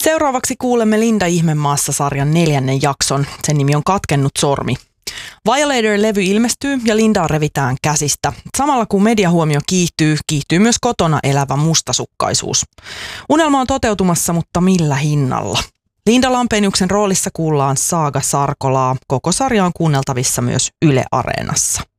Seuraavaksi kuulemme Linda Ihmemaassa-sarjan 4. jakson. Sen nimi on Katkennut sormi. Violator-levy ilmestyy ja Lindaa revitään käsistä. Samalla kun mediahuomio kiihtyy myös kotona elävä mustasukkaisuus. Unelma on toteutumassa, mutta millä hinnalla? Linda Lampeniuksen roolissa kuullaan Saaga Sarkolaa. Koko sarja on kuunneltavissa myös Yle Areenassa.